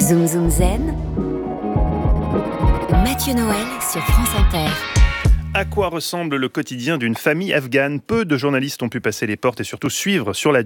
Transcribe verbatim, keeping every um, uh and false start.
Zoom Zoom Zen, Mathieu Noël sur France Inter. À quoi ressemble le quotidien d'une famille afghane ? Peu de journalistes ont pu passer les portes et surtout suivre sur la